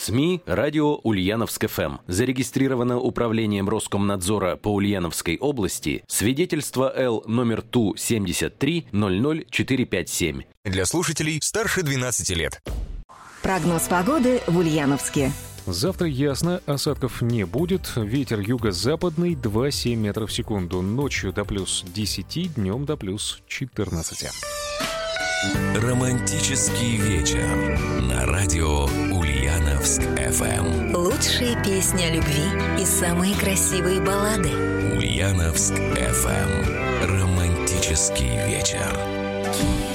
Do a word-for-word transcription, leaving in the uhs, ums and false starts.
СМИ «Радио Ульяновск-ФМ». Зарегистрировано Управлением Роскомнадзора по Ульяновской области. Свидетельство Л номер Ту семьдесят три ноль ноль четыре пять семь. Для слушателей старше двенадцати лет. Прогноз погоды в Ульяновске. Завтра ясно, осадков не будет. Ветер юго-западный два целых семь десятых метров в секунду. Ночью до плюс десяти, днем до плюс четырнадцати. Романтический вечер на радио Ульяновск-ФМ. Лучшие песни о любви и самые красивые баллады. Ульяновск-ФМ. Романтический вечер.